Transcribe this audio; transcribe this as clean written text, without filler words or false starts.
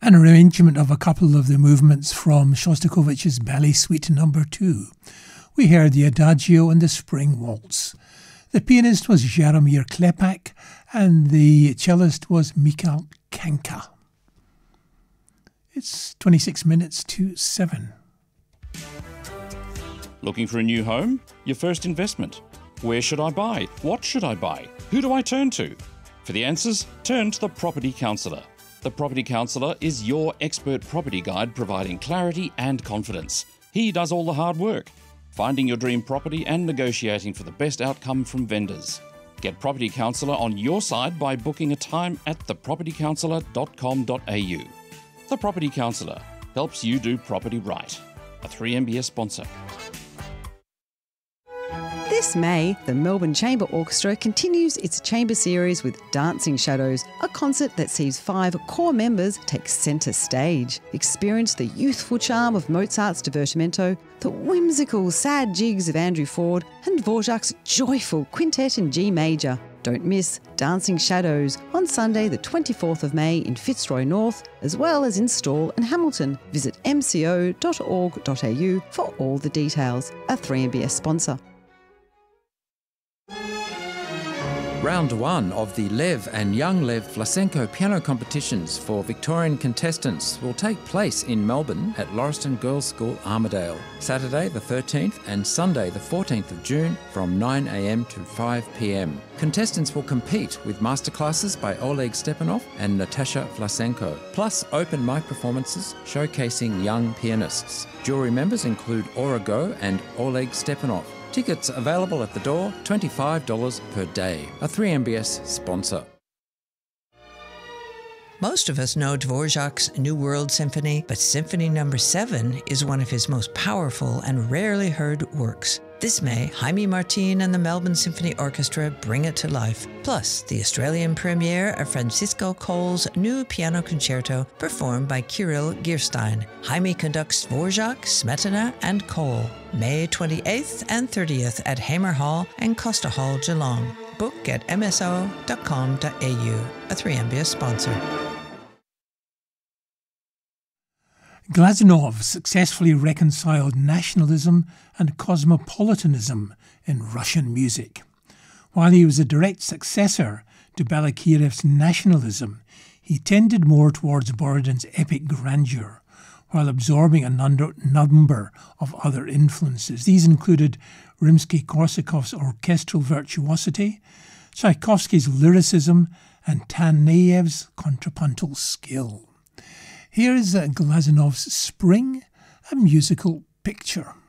An arrangement of a couple of the movements from Shostakovich's Ballet Suite No. 2. We heard the Adagio and the Spring Waltz. The pianist was Jaromir Klepak and the cellist was Mikhail Kanka. It's 26 minutes to 7. Looking for a new home? Your first investment? Where should I buy? What should I buy? Who do I turn to? For the answers, turn to the Property Counsellor. The Property Counsellor is your expert property guide providing clarity and confidence. He does all the hard work, finding your dream property and negotiating for the best outcome from vendors. Get Property Counsellor on your side by booking a time at thepropertycounsellor.com.au. The Property Counsellor helps you do property right. A 3MBS sponsor. This May, the Melbourne Chamber Orchestra continues its chamber series with Dancing Shadows, a concert that sees 5 core members take centre stage. Experience the youthful charm of Mozart's Divertimento, the whimsical sad jigs of Andrew Ford, and Dvorak's joyful quintet in G major. Don't miss Dancing Shadows on Sunday the 24th of May in Fitzroy North, as well as in Stawell and Hamilton. Visit mco.org.au for all the details. A 3MBS sponsor. Round 1 of the Lev and Young Lev Vlasenko piano competitions for Victorian contestants will take place in Melbourne at Lauriston Girls' School, Armidale, Saturday the 13th and Sunday the 14th of June from 9 a.m. to 5 p.m. Contestants will compete with masterclasses by Oleg Stepanov and Natasha Vlasenko, plus open mic performances showcasing young pianists. Jury members include Aura Go and Oleg Stepanov. Tickets available at the door, $25 per day. A 3MBS sponsor. Most of us know Dvorak's New World Symphony, but Symphony No. 7 is one of his most powerful and rarely heard works. This May, Jaime Martin and the Melbourne Symphony Orchestra bring it to life. Plus, the Australian premiere of Francisco Cole's new piano concerto performed by Kirill Gierstein. Jaime conducts Dvorak, Smetana and Cole. May 28th and 30th at Hamer Hall and Costa Hall, Geelong. Book at mso.com.au. A 3MBS sponsor. Glazunov successfully reconciled nationalism and cosmopolitanism in Russian music. While he was a direct successor to Balakirev's nationalism, he tended more towards Borodin's epic grandeur, while absorbing a number of other influences. These included Rimsky-Korsakov's orchestral virtuosity, Tchaikovsky's lyricism, and Taneev's contrapuntal skill. Here is Glazunov's Spring, a musical picture.